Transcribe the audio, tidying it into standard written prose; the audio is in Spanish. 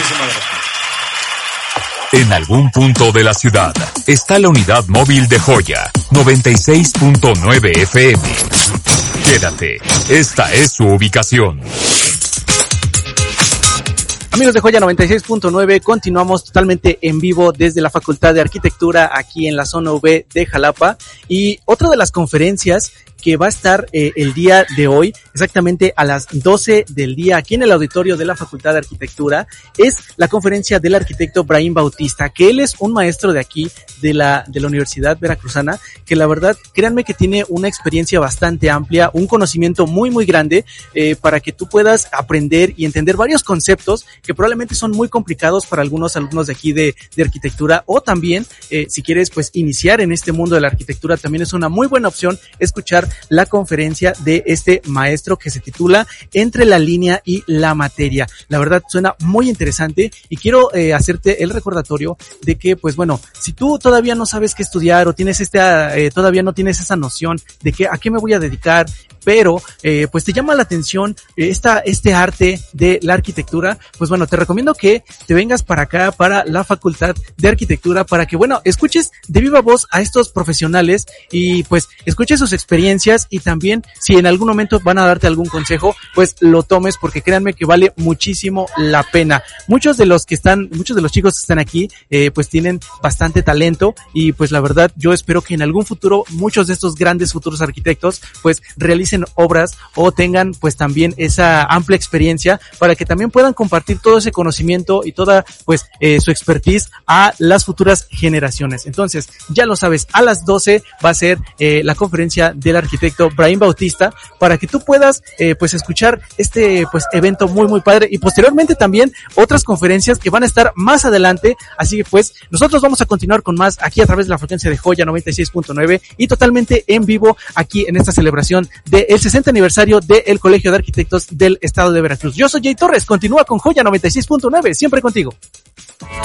Muchísimas gracias. En algún punto de la ciudad está la unidad móvil de Joya 96.9 FM. Quédate, esta es su ubicación. Amigos de Joya 96.9, continuamos totalmente en vivo desde la Facultad de Arquitectura aquí en la zona V de Jalapa, y otra de las conferencias que va a estar el día de hoy, exactamente a las 12 del día, aquí en el auditorio de la Facultad de Arquitectura, es la conferencia del arquitecto Brahim Bautista, que él es un maestro de aquí, de la Universidad Veracruzana, que la verdad, créanme que tiene una experiencia bastante amplia, un conocimiento muy, muy grande, para que tú puedas aprender y entender varios conceptos que probablemente son muy complicados para algunos alumnos de aquí de arquitectura, o también, si quieres, pues, iniciar en este mundo de la arquitectura, también es una muy buena opción escuchar la conferencia de este maestro que se titula Entre la línea y la materia. La verdad suena muy interesante, y quiero hacerte el recordatorio de que, pues bueno, si tú todavía no sabes qué estudiar, o tienes todavía no tienes esa noción de que a qué me voy a dedicar, pero pues te llama la atención este arte de la arquitectura, pues bueno, te recomiendo que te vengas para acá, para la Facultad de Arquitectura, para que, bueno, escuches de viva voz a estos profesionales y pues escuches sus experiencias, y también si en algún momento van a darte algún consejo, pues lo tomes, porque créanme que vale muchísimo la pena. Muchos de los chicos que están aquí pues tienen bastante talento, y pues la verdad yo espero que en algún futuro muchos de estos grandes futuros arquitectos pues realicen obras, o tengan pues también esa amplia experiencia, para que también puedan compartir todo ese conocimiento y toda pues su expertise a las futuras generaciones. Entonces, ya lo sabes, a las 12 va a ser la conferencia del arquitecto Brahim Bautista, para que tú puedas pues escuchar este pues evento muy, muy padre, y posteriormente también otras conferencias que van a estar más adelante. Así que pues nosotros vamos a continuar con más aquí a través de la frecuencia de Joya 96.9 y totalmente en vivo aquí en esta celebración del 60 aniversario del Colegio de Arquitectos del Estado de Veracruz. Yo soy Jay Torres, continúa con Joya 96.9, siempre contigo.